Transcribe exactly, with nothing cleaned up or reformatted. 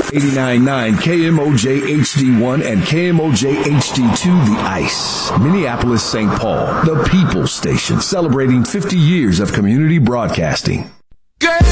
eighty-nine point nine K M O J H D one and K M O J H D two, The Ice. Minneapolis, Saint Paul, the People's Station, celebrating fifty years of community broadcasting. Girl.